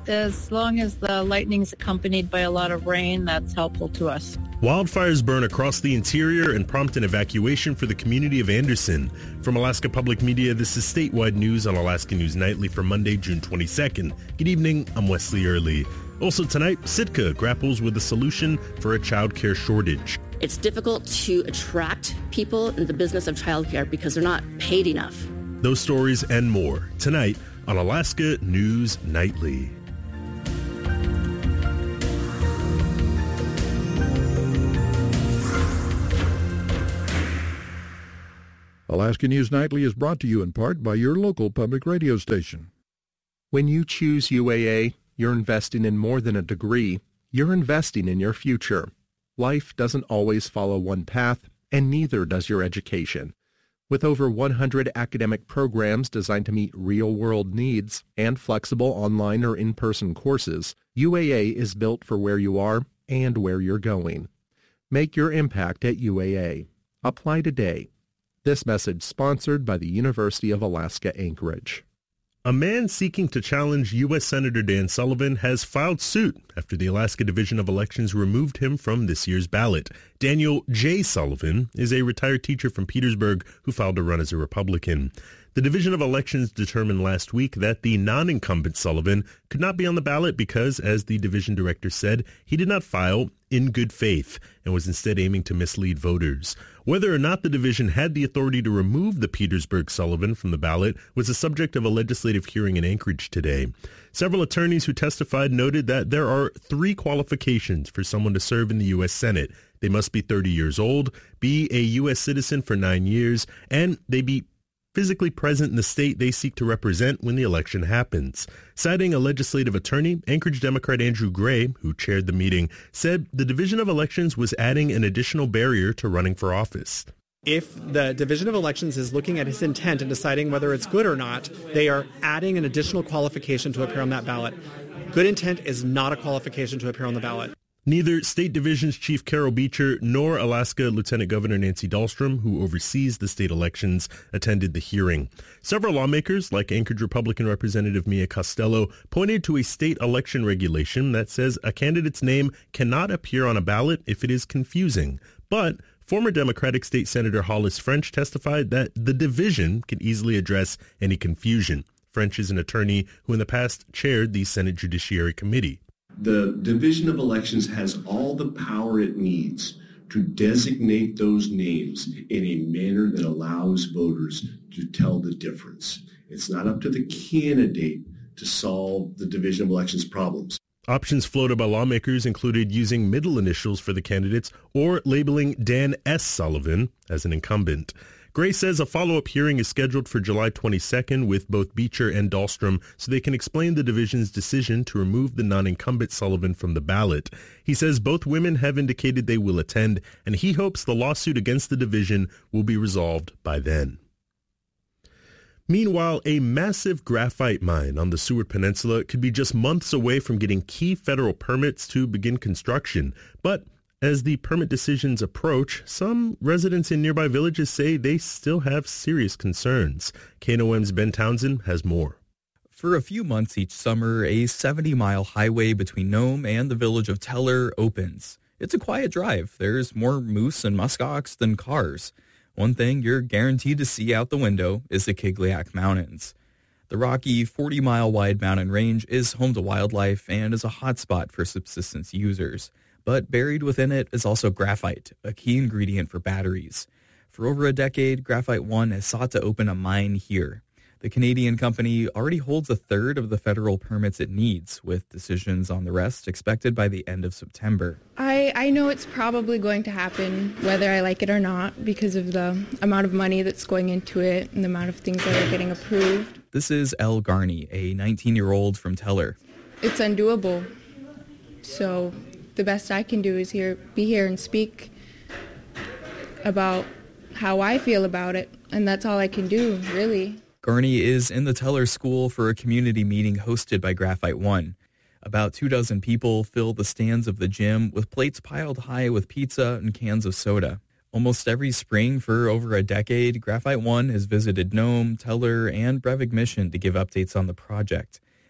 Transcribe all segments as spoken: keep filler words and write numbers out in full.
As long as the lightning is accompanied by a lot of rain, that's helpful to us. Wildfires burn across the interior and prompt an evacuation for the community of Anderson. From Alaska Public Media, this is statewide news on Alaska News Nightly for Monday, June twenty-second. Good evening, I'm Wesley Early. Also tonight, Sitka grapples with a solution for a childcare shortage. It's difficult to attract people in the business of childcare because they're not paid enough. Those stories and more tonight on Alaska News Nightly. Alaska News Nightly is brought to you in part by your local public radio station. When you choose U A A, you're investing in more than a degree. You're investing in your future. Life doesn't always follow one path, and neither does your education. With over one hundred academic programs designed to meet real-world needs and flexible online or in-person courses, U A A is built for where you are and where you're going. Make your impact at U A A. Apply today. This message sponsored by the University of Alaska Anchorage. A man seeking to challenge U S Senator Dan Sullivan has filed suit after the Alaska Division of Elections removed him from this year's ballot. Daniel J. Sullivan is a retired teacher from Petersburg who filed to run as a Republican. The Division of Elections determined last week that the non-incumbent Sullivan could not be on the ballot because, as the division director said, he did not file in good faith and was instead aiming to mislead voters. Whether or not the division had the authority to remove the Petersburg Sullivan from the ballot was the subject of a legislative hearing in Anchorage today. Several attorneys who testified noted that there are three qualifications for someone to serve in the U S Senate. They must be thirty years old, be a U S citizen for nine years, and they be physically present in the state they seek to represent when the election happens. Citing a legislative attorney, Anchorage Democrat Andrew Gray, who chaired the meeting, said the Division of Elections was adding an additional barrier to running for office. If the Division of Elections is looking at his intent and deciding whether it's good or not, they are adding an additional qualification to appear on that ballot. Good intent is not a qualification to appear on the ballot. Neither State Division's Chief Carol Beecher nor Alaska Lieutenant Governor Nancy Dahlstrom, who oversees the state elections, attended the hearing. Several lawmakers, like Anchorage Republican Representative Mia Costello, pointed to a state election regulation that says a candidate's name cannot appear on a ballot if it is confusing. But former Democratic State Senator Hollis French testified that the division can easily address any confusion. French is an attorney who in the past chaired the Senate Judiciary Committee. The Division of Elections has all the power it needs to designate those names in a manner that allows voters to tell the difference. It's not up to the candidate to solve the Division of Elections problems. Options floated by lawmakers included using middle initials for the candidates or labeling Dan S. Sullivan as an incumbent. Gray says a follow-up hearing is scheduled for July twenty-second with both Beecher and Dahlstrom so they can explain the division's decision to remove the non-incumbent Sullivan from the ballot. He says both women have indicated they will attend, and he hopes the lawsuit against the division will be resolved by then. Meanwhile, a massive graphite mine on the Seward Peninsula could be just months away from getting key federal permits to begin construction. But as the permit decisions approach, some residents in nearby villages say they still have serious concerns. K N O M's Ben Townsend has more. For a few months each summer, a seventy-mile highway between Nome and the village of Teller opens. It's a quiet drive. There's more moose and muskox than cars. One thing you're guaranteed to see out the window is the Kigliak Mountains. The rocky forty-mile wide mountain range is home to wildlife and is a hotspot for subsistence users. But buried within it is also graphite, a key ingredient for batteries. For over a decade, Graphite One has sought to open a mine here. The Canadian company already holds a third of the federal permits it needs, with decisions on the rest expected by the end of September. I, I know it's probably going to happen, whether I like it or not, because of the amount of money that's going into it and the amount of things that are getting approved. This is Elle Garney, a nineteen-year-old from Teller. It's undoable. So the best I can do is here, be here and speak about how I feel about it, and that's all I can do, really. Garney is in the Teller School for a community meeting hosted by Graphite One. About two dozen people fill the stands of the gym with plates piled high with pizza and cans of soda. Almost every spring for over a decade, Graphite One has visited Nome, Teller, and Brevig Mission to give updates on the project.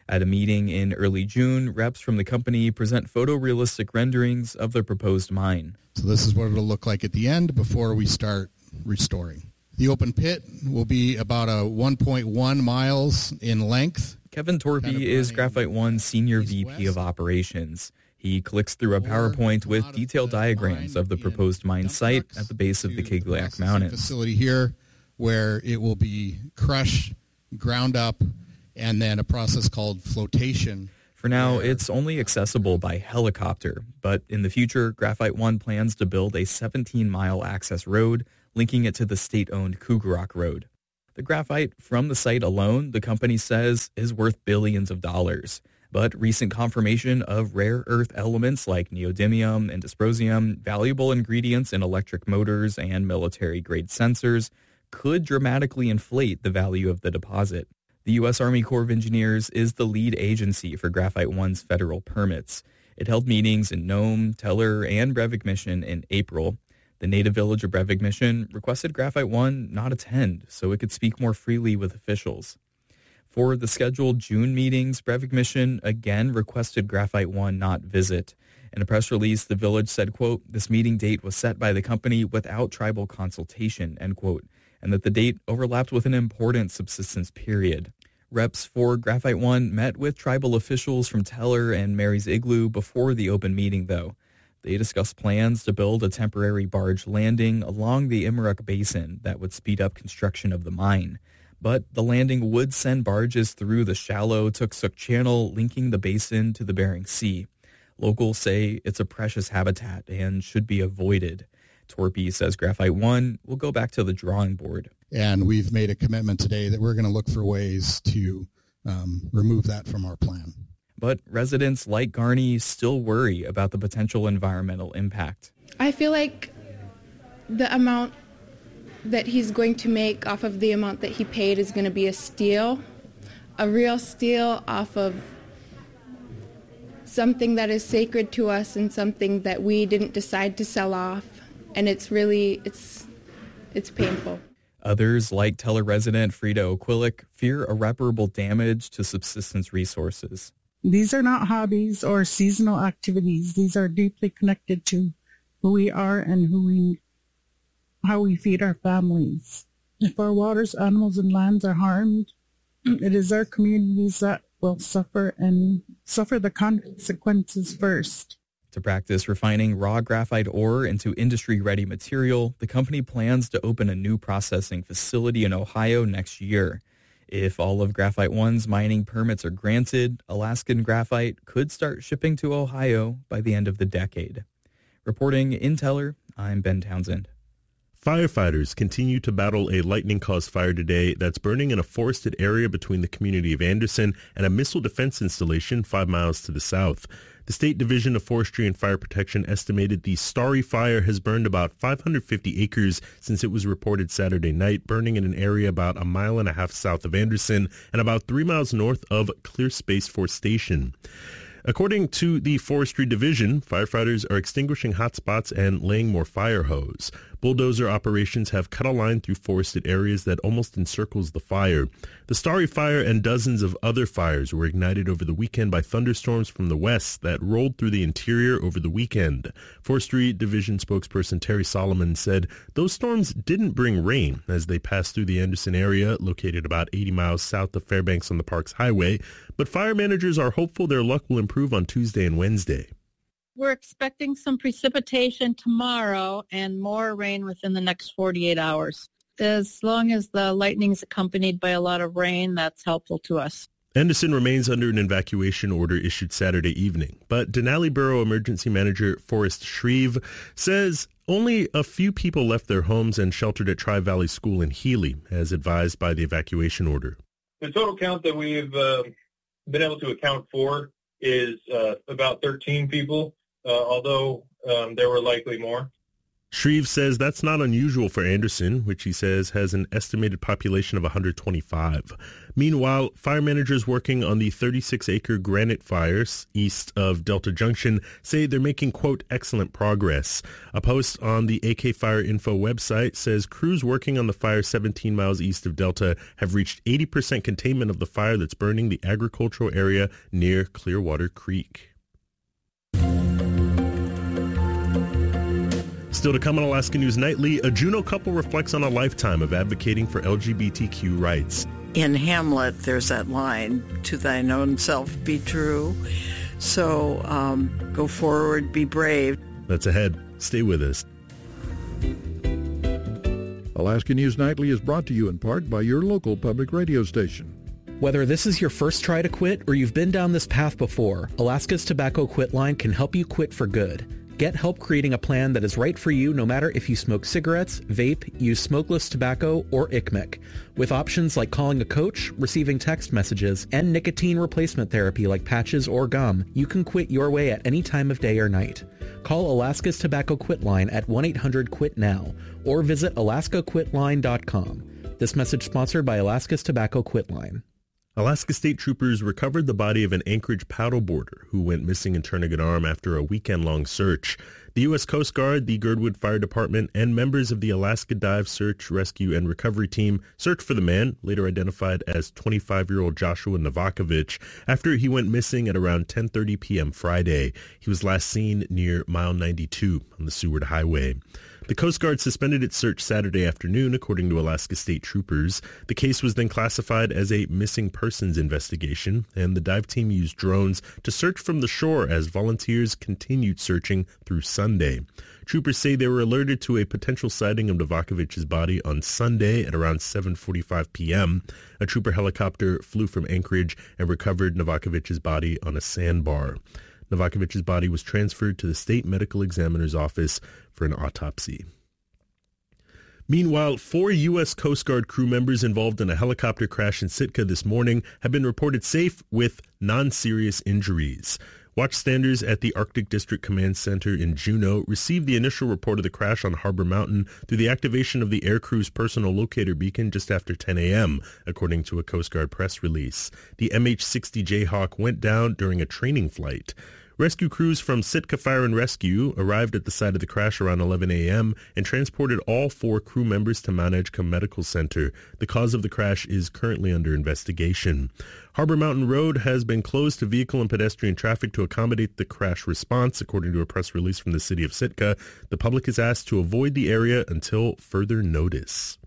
At a meeting in early June, reps from the company present photorealistic renderings of the proposed mine. So this is what it'll look like at the end before we start restoring. The open pit will be about a one point one miles in length. Kevin Torpy kind of is Graphite One's Senior V P of Operations. He clicks through a PowerPoint with detailed diagrams of the proposed mine site at the base of the Kigliak Mountains. Facility here where it will be crushed, ground up, and then a process called flotation. For now, it's only accessible by helicopter, but in the future, Graphite One plans to build a seventeen-mile access road linking it to the state-owned Kugarok Road. The graphite from the site alone, the company says, is worth billions of dollars. But recent confirmation of rare earth elements like neodymium and dysprosium, valuable ingredients in electric motors and military-grade sensors, could dramatically inflate the value of the deposit. The U S Army Corps of Engineers is the lead agency for Graphite One's federal permits. It held meetings in Nome, Teller, and Brevik Mission in April. The native village of Brevik Mission requested Graphite One not attend so it could speak more freely with officials. For the scheduled June meetings, Brevik Mission again requested Graphite One not visit. In a press release, the village said, quote, this meeting date was set by the company without tribal consultation, end quote, and that the date overlapped with an important subsistence period. Reps for Graphite One met with tribal officials from Teller and Mary's Igloo before the open meeting, though. They discussed plans to build a temporary barge landing along the Imaruk Basin that would speed up construction of the mine. But the landing would send barges through the shallow Tuksuk Channel, linking the basin to the Bering Sea. Locals say it's a precious habitat and should be avoided. Torpy says Graphite One will go back to the drawing board. And we've made a commitment today that we're going to look for ways to um, remove that from our plan. But residents like Garney still worry about the potential environmental impact. I feel like the amount that he's going to make off of the amount that he paid is going to be a steal, a real steal off of something that is sacred to us and something that we didn't decide to sell off. And it's really, it's it's painful. Others, like Teller resident Frida O'Quillick, fear irreparable damage to subsistence resources. These are not hobbies or seasonal activities. These are deeply connected to who we are and who we, how we feed our families. If our waters, animals, and lands are harmed, it is our communities that will suffer and suffer the consequences first. To practice refining raw graphite ore into industry-ready material, the company plans to open a new processing facility in Ohio next year. If all of Graphite One's mining permits are granted, Alaskan Graphite could start shipping to Ohio by the end of the decade. Reporting in Teller, I'm Ben Townsend. Firefighters continue to battle a lightning-caused fire today that's burning in a forested area between the community of Anderson and a missile defense installation five miles to the south. The State Division of Forestry and Fire Protection estimated the Starry Fire has burned about five hundred fifty acres since it was reported Saturday night, burning in an area about a mile and a half south of Anderson and about three miles north of Clear Space Force Station. According to the Forestry Division, firefighters are extinguishing hot spots and laying more fire hose. Bulldozer operations have cut a line through forested areas that almost encircles the fire. The Starry Fire and dozens of other fires were ignited over the weekend by thunderstorms from the west that rolled through the interior over the weekend. Forestry Division spokesperson Terry Solomon said those storms didn't bring rain as they passed through the Anderson area, located about eighty miles south of Fairbanks on the Parks Highway, but fire managers are hopeful their luck will improve on Tuesday and Wednesday. We're expecting some precipitation tomorrow and more rain within the next forty-eight hours. As long as the lightning is accompanied by a lot of rain, that's helpful to us. Anderson remains under an evacuation order issued Saturday evening, but Denali Borough Emergency Manager Forrest Shreve says only a few people left their homes and sheltered at Tri-Valley School in Healy, as advised by the evacuation order. The total count that we've uh, been able to account for is uh, about thirteen people, uh, although um, there were likely more. Shreve says that's not unusual for Anderson, which he says has an estimated population of one hundred twenty-five. Meanwhile, fire managers working on the thirty-six acre Granite fires east of Delta Junction say they're making, quote, excellent progress. A post on the A K Fire Info website says crews working on the fire seventeen miles east of Delta have reached eighty percent containment of the fire that's burning the agricultural area near Clearwater Creek. Still to come on Alaska News Nightly, a Juneau couple reflects on a lifetime of advocating for L G B T Q rights. In Hamlet, there's that line, to thine own self be true. So um, go forward, be brave. That's ahead. Stay with us. Alaska News Nightly is brought to you in part by your local public radio station. Whether this is your first try to quit or you've been down this path before, Alaska's Tobacco Quit Line can help you quit for good. Get help creating a plan that is right for you no matter if you smoke cigarettes, vape, use smokeless tobacco, or I C M E C. With options like calling a coach, receiving text messages, and nicotine replacement therapy like patches or gum, you can quit your way at any time of day or night. Call Alaska's Tobacco Quit Line at one eight hundred quit now or visit alaska quit line dot com. This message sponsored by Alaska's Tobacco Quit Line. Alaska State Troopers recovered the body of an Anchorage paddleboarder who went missing in Turnagain Arm after a weekend-long search. The U S Coast Guard, the Girdwood Fire Department, and members of the Alaska Dive Search, Rescue, and Recovery Team searched for the man, later identified as twenty-five-year-old Joshua Novakovich, after he went missing at around ten thirty p.m. Friday. He was last seen near Mile ninety-two on the Seward Highway. The Coast Guard suspended its search Saturday afternoon, according to Alaska State Troopers. The case was then classified as a missing persons investigation, and the dive team used drones to search from the shore as volunteers continued searching through Sunday. Troopers say they were alerted to a potential sighting of Novakovich's body on Sunday at around seven forty-five p.m. A trooper helicopter flew from Anchorage and recovered Novakovich's body on a sandbar. Novakovich's body was transferred to the state medical examiner's office for an autopsy. Meanwhile, four U S Coast Guard crew members involved in a helicopter crash in Sitka this morning have been reported safe with non-serious injuries. Watchstanders at the Arctic District Command Center in Juneau received the initial report of the crash on Harbor Mountain through the activation of the aircrew's personal locator beacon just after ten a.m., according to a Coast Guard press release. The M H sixty Jayhawk went down during a training flight. Rescue crews from Sitka Fire and Rescue arrived at the site of the crash around eleven a.m. and transported all four crew members to Mount Edgecombe Medical Center. The cause of the crash is currently under investigation. Harbor Mountain Road has been closed to vehicle and pedestrian traffic to accommodate the crash response, according to a press release from the city of Sitka. The public is asked to avoid the area until further notice.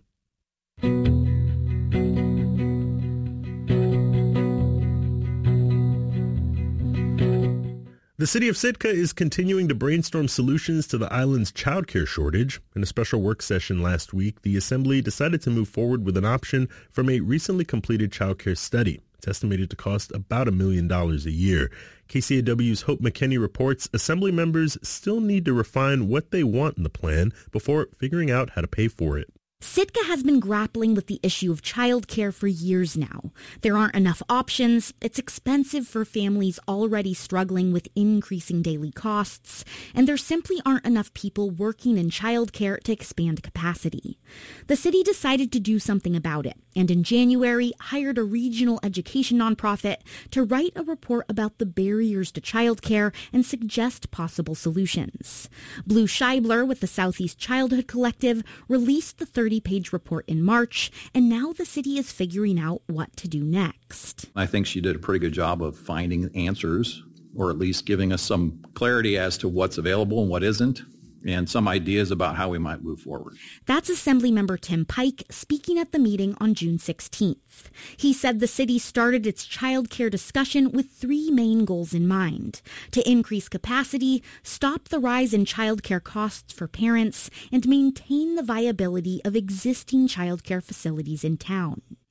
The city of Sitka is continuing to brainstorm solutions to the island's childcare shortage. In a special work session last week, the Assembly decided to move forward with an option from a recently completed childcare study. It's estimated to cost about a million dollars a year. K C A W's Hope McKinney reports Assembly members still need to refine what they want in the plan before figuring out how to pay for it. Sitka has been grappling with the issue of childcare for years now. There aren't enough options, it's expensive for families already struggling with increasing daily costs, and there simply aren't enough people working in childcare to expand capacity. The city decided to do something about it, and in January hired a regional education nonprofit to write a report about the barriers to childcare and suggest possible solutions. Blue Scheibler with the Southeast Childhood Collective released the thirty-page report in March, and now the city is figuring out what to do next. I think she did a pretty good job of finding answers, or at least giving us some clarity as to what's available and what isn't, and some ideas about how we might move forward. That's Assemblymember Tim Pike speaking at the meeting on June sixteenth. He said the city started its child care discussion with three main goals in mind: to increase capacity, stop the rise in child care costs for parents, and maintain the viability of existing child care facilities in town.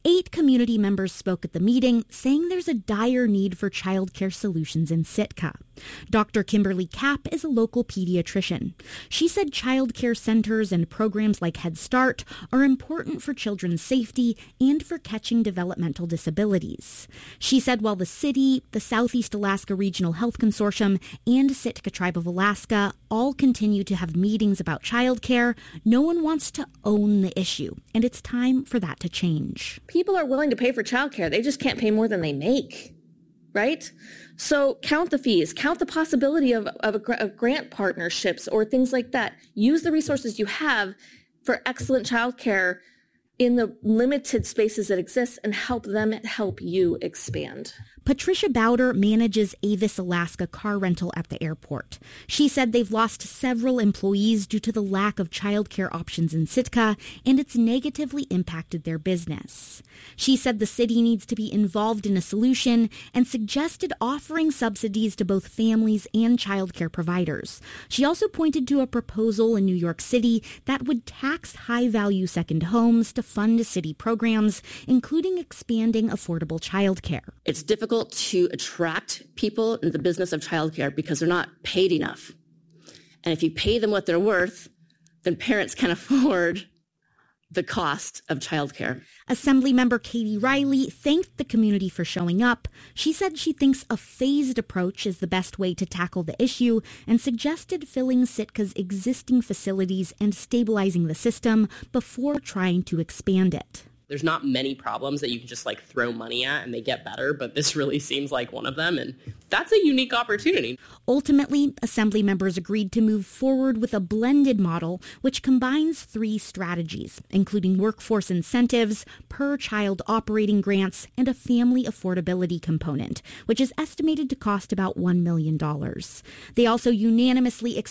Eight community members spoke at the meeting, saying there's a dire need for childcare solutions in Sitka. Doctor Kimberly Kapp is a local pediatrician. She said childcare centers and programs like Head Start are important for children's safety and for catching developmental disabilities. She said while the city, the Southeast Alaska Regional Health Consortium, and Sitka Tribe of Alaska all continue to have meetings about childcare, no one wants to own the issue, and it's time for that to change. People are willing to pay for childcare. They just can't pay more than they make. Right? So count the fees, count the possibility of, of, a, of grant partnerships or things like that. Use the resources you have for excellent childcare in the limited spaces that exist and help them help you expand. Patricia Bowder manages Avis Alaska car rental at the airport. She said they've lost several employees due to the lack of childcare options in Sitka, and it's negatively impacted their business. She said the city needs to be involved in a solution and suggested offering subsidies to both families and childcare providers. She also pointed to a proposal in New York City that would tax high-value second homes to fund city programs, including expanding affordable childcare. It's difficult to attract people in the business of childcare because they're not paid enough. And if you pay them what they're worth, then parents can afford the cost of childcare. Assemblymember Katie Riley thanked the community for showing up. She said she thinks a phased approach is the best way to tackle the issue and suggested filling Sitka's existing facilities and stabilizing the system before trying to expand it. There's not many problems that you can just like throw money at and they get better, but this really seems like one of them, and that's a unique opportunity. Ultimately, Assembly members agreed to move forward with a blended model which combines three strategies, including workforce incentives, per-child operating grants, and a family affordability component, which is estimated to cost about one million dollars. They also unanimously